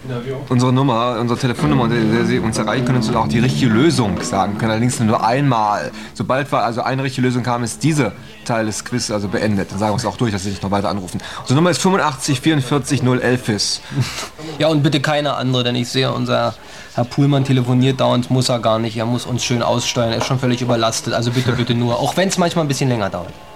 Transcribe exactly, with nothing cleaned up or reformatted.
unsere Nummer, unsere Telefonnummer, unter der Sie uns erreichen können, und auch die richtige Lösung sagen können. Allerdings nur einmal. Sobald wir also eine richtige Lösung haben, ist dieser Teil des Quiz also beendet. Dann sagen wir es auch durch, dass Sie sich noch weiter anrufen. Unsere Nummer ist fünfundachtzig vierundvierzig null elf. Ja, und bitte keine andere, denn ich sehe, unser Herr Puhlmann telefoniert dauernd, muss er gar nicht. Er muss uns schön aussteuern, er ist schon völlig überlastet. Also bitte, bitte nur, auch wenn es manchmal ein bisschen länger dauert.